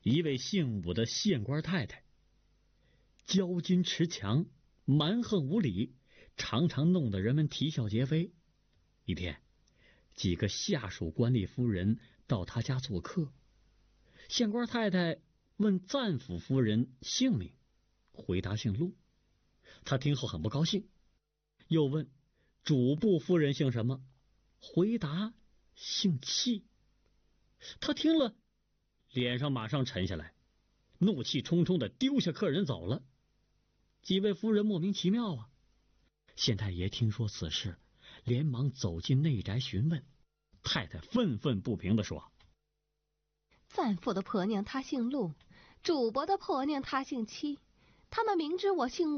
一位姓武的县官太太，骄矜持强，蛮横无理，常常弄得人们啼笑皆非。一天，几个下属官吏夫人到他家做客，县官太太问赞府夫人姓名，回答姓陆。他听后很不高兴，又问主簿夫人姓什么，回答姓戚。他听了，脸上马上沉下来，怒气冲冲的丢下客人走了。几位夫人莫名其妙啊。县太爷听说此事，连忙走进内宅询问。太太愤愤不平地说： 赞府的婆娘她姓陆，主伯的婆娘她姓戚，他们明知我姓